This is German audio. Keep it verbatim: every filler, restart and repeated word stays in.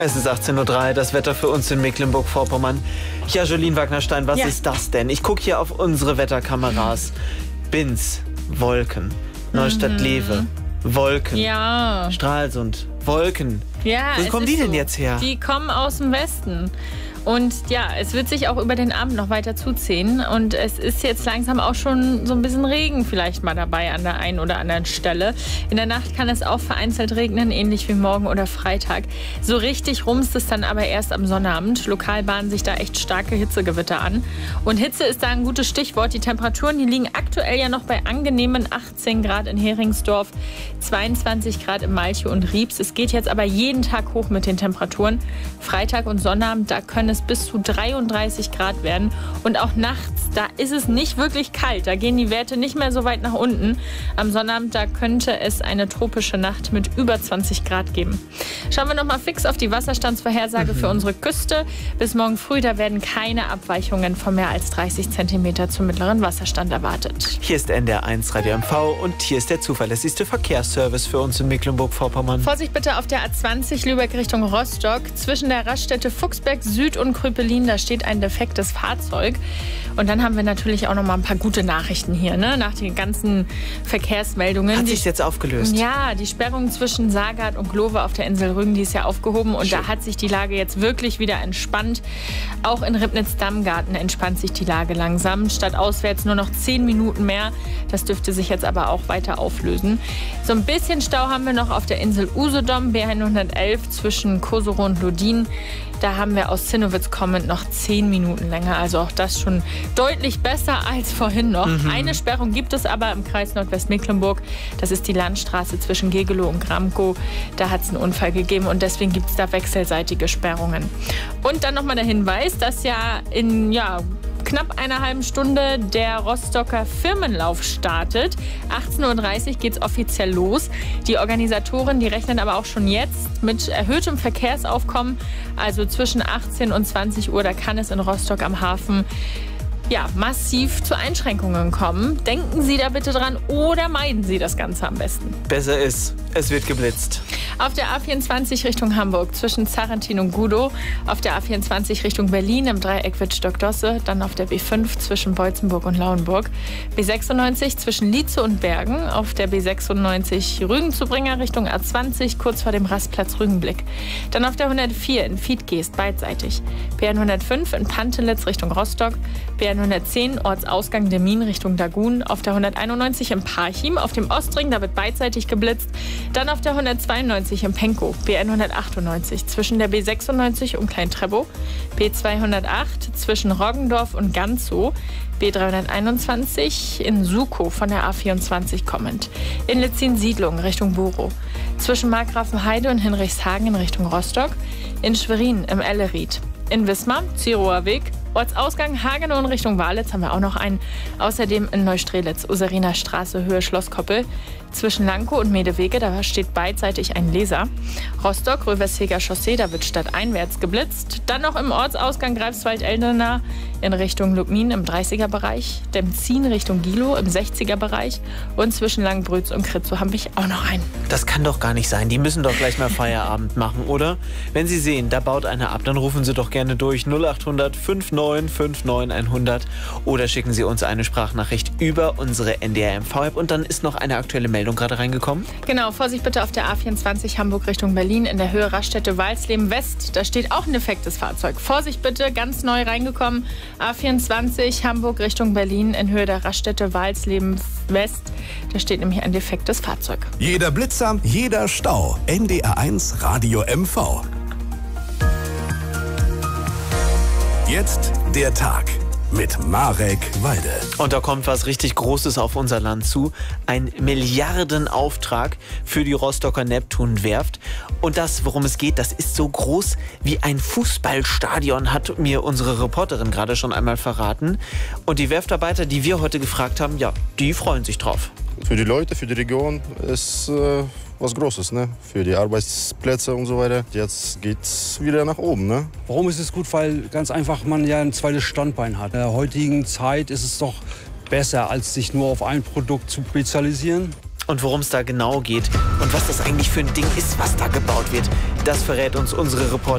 Es ist achtzehn Uhr drei, das Wetter für uns in Mecklenburg-Vorpommern. Ja, Jolien Wagner-Stein, was ja. ist das denn? Ich gucke hier auf unsere Wetterkameras. Binz, Wolken. Neustadt-Lewe, Wolken. Ja. Stralsund, Wolken. Ja, Wo kommen die denn so. jetzt her? Die kommen aus dem Westen. Und ja, es wird sich auch über den Abend noch weiter zuziehen. Und es ist jetzt langsam auch schon so ein bisschen Regen vielleicht mal dabei an der einen oder anderen Stelle. In der Nacht kann es auch vereinzelt regnen, ähnlich wie morgen oder Freitag. So richtig rumst es dann aber erst am Sonnabend. Lokal bahnen sich da echt starke Hitzegewitter an. Und Hitze ist da ein gutes Stichwort. Die Temperaturen, die liegen aktuell ja noch bei angenehmen achtzehn Grad in Heringsdorf, zweiundzwanzig Grad in Malchow und Riebs. Es geht jetzt aber jeden Tag hoch mit den Temperaturen. Freitag und Sonnabend, da können es bis zu dreiunddreißig Grad werden. Und auch nachts, da ist es nicht wirklich kalt. Da gehen die Werte nicht mehr so weit nach unten. Am Sonnabend, da könnte es eine tropische Nacht mit über zwanzig Grad geben. Schauen wir noch mal fix auf die Wasserstandsvorhersage mhm. für unsere Küste. Bis morgen früh, da werden keine Abweichungen von mehr als dreißig Zentimeter zum mittleren Wasserstand erwartet. Hier ist N D R eins Radio M V und hier ist der zuverlässigste Verkehrsservice für uns in Mecklenburg-Vorpommern. Vorsicht bitte auf der A zwanzig Lübeck Richtung Rostock. Zwischen der Raststätte Fuchsberg Süd und Krüppelin, da steht ein defektes Fahrzeug. Und dann haben wir natürlich auch noch mal ein paar gute Nachrichten hier, ne? Nach den ganzen Verkehrsmeldungen. Hat sich jetzt aufgelöst? Ja, die Sperrung zwischen Saargard und Glowe auf der Insel Rügen, die ist ja aufgehoben. Und Schön. Da hat sich die Lage jetzt wirklich wieder entspannt. Auch in Ribnitz-Dammgarten entspannt sich die Lage langsam. Statt auswärts nur noch zehn Minuten mehr. Das dürfte sich jetzt aber auch weiter auflösen. So ein bisschen Stau haben wir noch auf der Insel Usedom, B hundertelf zwischen Koserow und Lodin. Da haben wir aus Zinnowitz kommend noch zehn Minuten länger. Also auch das schon deutlich besser als vorhin noch. Mhm. Eine Sperrung gibt es aber im Kreis Nordwestmecklenburg. Das ist die Landstraße zwischen Gegelow und Gramkow. Da hat es einen Unfall gegeben und deswegen gibt es da wechselseitige Sperrungen. Und dann nochmal der Hinweis, dass ja in ja, knapp einer halben Stunde der Rostocker Firmenlauf startet. achtzehn Uhr dreißig geht es offiziell los. Die Organisatoren, die rechnen aber auch schon jetzt mit erhöhtem Verkehrsaufkommen. Also zwischen achtzehn und zwanzig Uhr, da kann es in Rostock am Hafen ja, massiv zu Einschränkungen kommen. Denken Sie da bitte dran oder meiden Sie das Ganze am besten. Besser ist, es wird geblitzt. Auf der A vierundzwanzig Richtung Hamburg zwischen Zarentin und Gudow, auf der A vierundzwanzig Richtung Berlin im Dreieck Wittstock-Dosse, dann auf der B fünf zwischen Beutzenburg und Lauenburg, B sechsundneunzig zwischen Lietze und Bergen, auf der B sechsundneunzig Rügen-Zubringer Richtung A zwanzig kurz vor dem Rastplatz Rügenblick, dann auf der hundertvier in Fiedgeest beidseitig, B hundertfünf in Pantelitz Richtung Rostock, B hundertzehn Ortsausgang Demmin Richtung Dagun, auf der hunderteinundneunzig im Parchim, auf dem Ostring, da wird beidseitig geblitzt, dann auf der hundertzweiundneunzig im Penkow, B hundertachtundneunzig zwischen der B sechsundneunzig und Klein-Treppow, B zweihundertacht zwischen Roggendorf und Ganzow, B dreihunderteinundzwanzig in Sukow von der A vierundzwanzig kommend, in Litzin-Siedlung Richtung Borow, zwischen Markgrafenheide und Hinrichshagen in Richtung Rostock, in Schwerin im Elleried, in Wismar, Zirower Weg, Ortsausgang Hagenow in Richtung Walitz haben wir auch noch einen. Außerdem in Neustrelitz, Useriner Straße, Höhe Schlosskoppel. Zwischen Lankow und Medewege, da steht beidseitig ein Leser. Rostock, Röversheger Chaussee, da wird stadteinwärts geblitzt. Dann noch im Ortsausgang Greifswald-Eldena in Richtung Lubmin im dreißiger Bereich. Demzin Richtung Gilow im sechziger Bereich. Und zwischen Langenbrütz und Kritzow haben wir auch noch einen. Das kann doch gar nicht sein. Die müssen doch gleich mal Feierabend machen, oder? Wenn Sie sehen, da baut einer ab, dann rufen Sie doch gerne durch null acht hundert fünfundneunzig neunundfünfzig hundert oder schicken Sie uns eine Sprachnachricht über unsere N D R M V-App. Und dann ist noch eine aktuelle Meldung gerade reingekommen. Genau, Vorsicht bitte auf der A vierundzwanzig Hamburg Richtung Berlin in der Höhe Raststätte Walsleben West. Da steht auch ein defektes Fahrzeug. Vorsicht bitte, ganz neu reingekommen. A vierundzwanzig Hamburg Richtung Berlin in Höhe der Raststätte Walsleben West. Da steht nämlich ein defektes Fahrzeug. Jeder Blitzer, jeder Stau. N D R eins Radio M V. Jetzt der Tag mit Marek Walde. Und da kommt was richtig Großes auf unser Land zu. Ein Milliardenauftrag für die Rostocker Neptun-Werft. Und das, worum es geht, das ist so groß wie ein Fußballstadion, hat mir unsere Reporterin gerade schon einmal verraten. Und die Werftarbeiter, die wir heute gefragt haben, ja, die freuen sich drauf. Für die Leute, für die Region ist äh, was Großes, ne? Für die Arbeitsplätze und so weiter. Jetzt geht's wieder nach oben, ne? Warum ist es gut? Weil ganz einfach man ja ein zweites Standbein hat. In der heutigen Zeit ist es doch besser, als sich nur auf ein Produkt zu spezialisieren. Und worum es da genau geht und was das eigentlich für ein Ding ist, was da gebaut wird, das verrät uns unsere Reporterin